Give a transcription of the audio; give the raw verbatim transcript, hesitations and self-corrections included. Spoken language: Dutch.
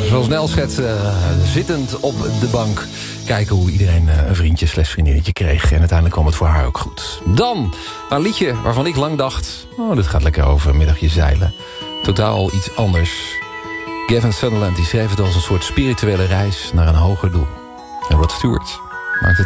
zoals Nel schetst, uh, zittend op de bank. Kijken hoe iedereen uh, een vriendje slash vriendinnetje kreeg. En uiteindelijk kwam het voor haar ook goed. Dan een liedje waarvan ik lang dacht... oh, dit gaat lekker over een middagje zeilen. Totaal iets anders. Gavin Sutherland die schreef het als een soort spirituele reis naar een hoger doel. En Rod Stewart maakt het